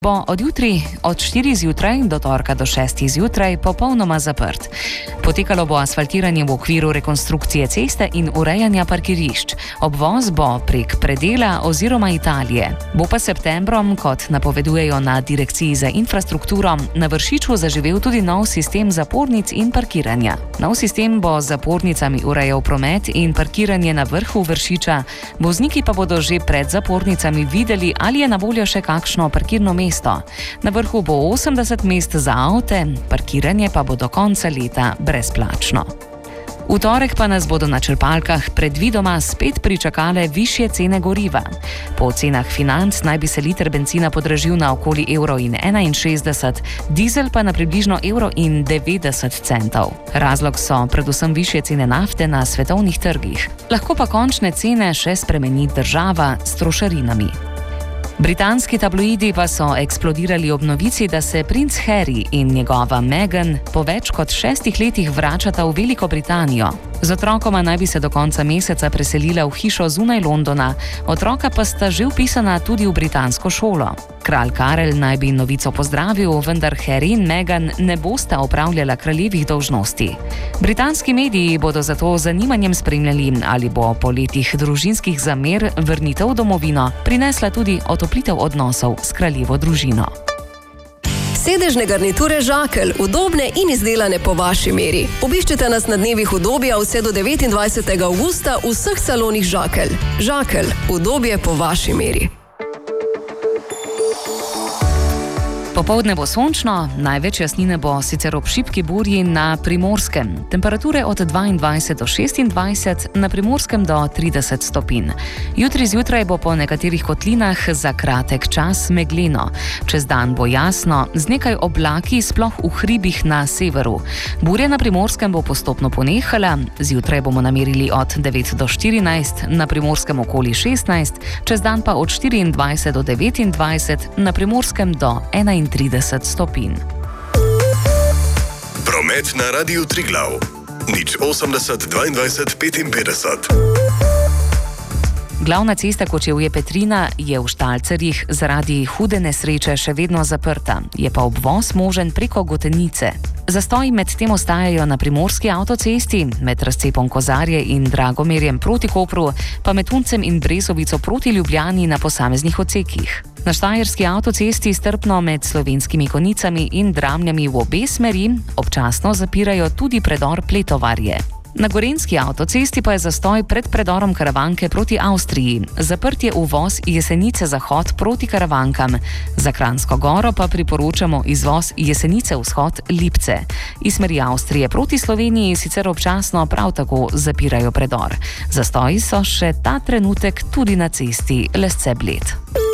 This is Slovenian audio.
Bo od jutri od 4 zjutraj do torka do 6 zjutraj popolnoma zaprt. Potekalo bo asfaltiranje v okviru rekonstrukcije ceste in urejanja parkirišč. Obvoz bo prek predela oziroma Italije. Bo pa septembrom, kot napovedujejo na Direkciji za infrastrukturo, na Vršiču zaživel tudi nov sistem zapornic in parkiranja. Nov sistem bo z zapornicami urejal promet in parkiranje na vrhu Vršiča. Vozniki pa bodo že pred zapornicami videli, ali je na voljo še kakšno parkirno mesto. Na vrhu bo 80 mest za avte, parkiranje pa bo do konca leta brezplačno. V torek pa nas bodo na črpalkah predvidoma spet pričakale višje cene goriva. Po ocenah Financ naj bi se liter bencina podražil na okoli 1,61 evra, dizel pa na približno 1,90 evra. Razlog so predvsem višje cene nafte na svetovnih trgih. Lahko pa končne cene še spremeni država s trošarinami. Britanski tabloidi pa so eksplodirali ob novici, da se princ Harry in njegova Meghan po več kot 6 letih vračata v Veliko Britanijo. Z otrokoma naj bi se do konca meseca preselila v hišo zunaj Londona, otroka pa sta že vpisana tudi v britansko šolo. Kralj Karel naj bi novico pozdravil, vendar Harry in Meghan ne bosta opravljala kraljevih dolžnosti. Britanski mediji bodo zato z zanimanjem spremljali, ali bo po letih družinskih zamer vrnitev v domovino prinesla tudi otoplitev odnosov s kraljevo družino. Sedežne garniture Žakelj, udobne in izdelane po vaši meri. Obiščite nas na dnevih udobja vse do 29. avgusta v vseh salonih Žakelj. Žakelj, udobje po vaši meri. Popoldne bo sončno, največ jasnine bo sicer ob šibki burji na Primorskem. Temperature od 22 do 26, na Primorskem do 30 stopinj. Jutri zjutraj bo po nekaterih kotlinah za kratek čas megleno. Čez dan bo jasno, z nekaj oblaki sploh v hribih na severu. Burja na Primorskem bo postopno ponehala, zjutraj bomo namerili od 9 do 14, na Primorskem okoli 16, čez dan pa od 24 do 29, na Primorskem do 31 stopinj. Promet na Radiu Triglav 080 22 55. Glavna cesta Kočevje-Petrina je v Štalcerjih zaradi hude nesreče še vedno zaprta, je pa obvoz možen preko Gotenice. Zastoji medtem ostajajo na primorski avtocesti, med razcepom Kozarje in Dragomerjem proti Kopru, pa med Uncem in Brezovico proti Ljubljani na posameznih odsekih. Na štajerski avtocesti strpno med Slovenskimi Konicami in Dramljami v obe smeri občasno zapirajo tudi predor Pletovarje. Na gorenjski avtocesti pa je zastoj pred predorom Karavanke proti Avstriji, zaprt je uvoz Jesenice-Zahod proti Karavankam. Za Kranjsko Goro pa priporočamo izvoz Jesenice-Vzhod-Lipce. Iz smeri Avstrije proti Sloveniji sicer občasno prav tako zapirajo predor. Zastoji so še ta trenutek tudi na cesti Lesce-Bled.